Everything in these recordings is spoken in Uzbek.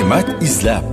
hikmat izlab.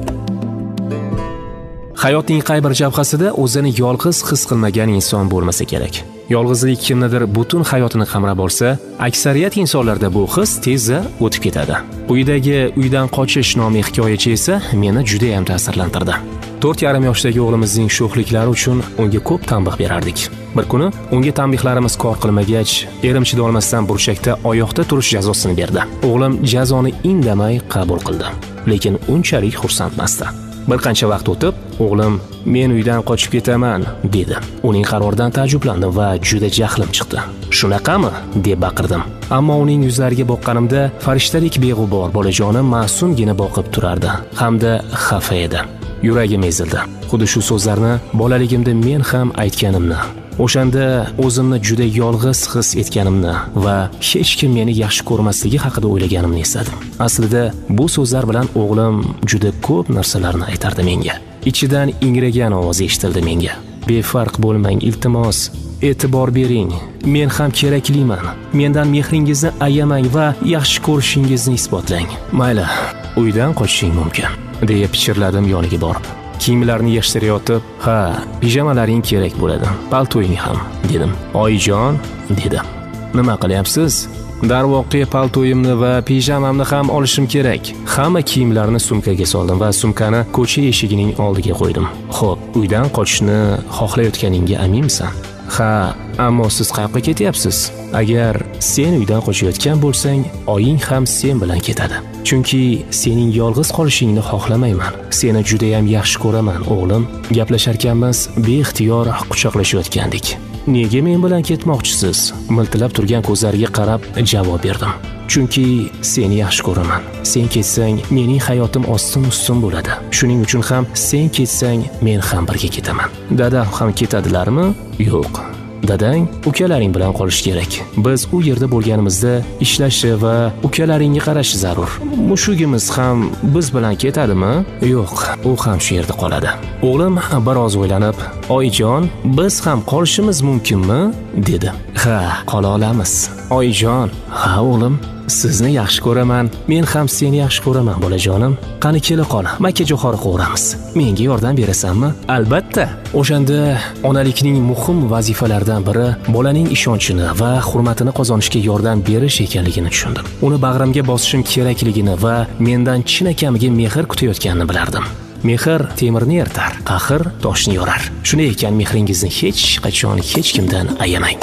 Hayotning qay bir jabhasida o'zini yolg'iz his qilmagan inson bo'lmasa kerak. Yolg'izlik kimnidir butun hayotini qamrab olsa, aksariyat insonlarda bu his tezda o'tib ketadi. Quyidagi Uydan qochish nomli hikoyachi esa meni juda ham ta'sirlantirdi. 4,5 yoshdagi o'g'limizning sho'xliklari uchun unga ko'p tanbeh berardik. Bir kuni unga tanbehlarimiz kor qilmagach, erim chidolmasdan burchakda oyoqda turish jazosini berdi. O'g'lim jazoni indamay qabul qildi, lekin unchalik xursandmasdi. Bir qancha vaqt o'tib, o'g'lim "Men uydan qochib ketaman" dedi. Uning qaroridan taajjublandim va juda jahlim chiqdi. "Shunaqami?" deb baqirdim. Ammo uning yuzlariga boqqanimda farishtadek beg'ubor bolajonim ma'sumgina boqib turardi hamda xafa edi. Yuragim ezildi. Xuddi shu so'zlarni bolaligimda men ham aytganimni, o'shanda o'zimni juda yolg'iz his etganimni va hech kim meni yaxshi ko'rmasligi haqida o'ylaganimni esladim. Aslida bu so'zlar bilan o'g'lim juda ko'p narsalarni aytardi menga. Ichidan ingragan ovoz eshitildi menga. "Befarq bo'lmang, iltimos, e'tibor bering. Men ham kerakliman. Mendan mehringizni ayamang va yaxshi ko'rishingizni isbotlang. Mayli, uydan qochishing mumkin", deya pichirladim yoniga borib. Kiyimlarni yig'ishtirayotib, "Ha, pijamalaring kerak bo'ladi. Paltoying ham", dedim. "Oyijon", dedi. "Nima qilyapsiz?" Darvoqe paltoyimni va pijamamni ham olishim kerak. Hamma kiyimlarni sumkaga soldim va sumkani ko'cha eshigining oldiga qo'ydim. "Xo'p, uydan qochishni xohlayotganingga aminmisan?" "Ha, ammo siz qayoqqa ketyapsiz?" "Agar sen uydan qochayotgan bo'lsang, oying ham sen bilan ketadi. Chunki sening yolg'iz qolishingni xohlamayman. Seni juda ham yaxshi ko'raman, o'g'lim." Gaplasharkanmiz beixtiyor quchoqlashayotgandik. "Nega men bilan ketmoqchisiz?" miltilab turgan ko'zlariga qarab javob berdim. "Chunki seni yaxshi ko'raman. Sen ketsang, mening hayotim ostin-ustun bo'ladi. Shuning uchun ham sen ketsang, men ham birga ketaman." "Dadam ham ketadilarmi?" "Yo'q. Dadang ukalaring bilan qolish kerak. Biz u yerda bo'lganimizda ishlashi va ukalaringga qarashi zarur. Mushugimiz ham biz bilan ketadimi?" "Yo'q, u ham shu yerda qoladi." O'g'lim biroz o'ylanib, "Oyijon, biz ham qolishimiz mumkinmi?" dedi. "Ha, qola olamiz." "Oyijon." "Ha, o'g'lim, sizni yaxshi ko'raman. Men ham seni yaxshi ko'raman, bolajonim. Qani kela qol, makkajo'xori qovuramiz. Menga yordam berasanmi?" "Albatta." O'shanda onalikning muhim vazifalaridan biri bolaning ishonchini va hurmatini qozonishga yordam berish ekanligini tushundim. Uni bag'rimga bosishim kerakligini va mendan chinakamiga mehr kutayotganini bilardim. Mehr temirni eritar, qahr toshni yorar. Shunday ekan, mehringizni hech qachon hech kimdan ayamang.